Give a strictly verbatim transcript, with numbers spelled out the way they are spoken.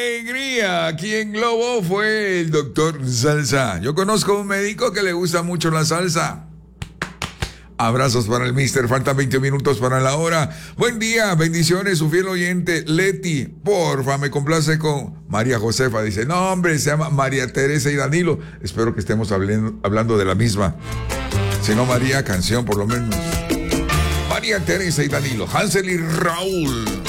Alegría, aquí en Globo fue el doctor Salsa. Yo conozco a un médico que le gusta mucho la salsa. Abrazos para el mister, faltan veinte minutos para la hora. Buen día, bendiciones, su fiel oyente Leti. Porfa, me complace con María Josefa. Dice, no hombre, se llama María Teresa y Danilo. Espero que estemos hablando, hablando de la misma. Si no, María, canción por lo menos. María Teresa y Danilo, Hansel y Raúl.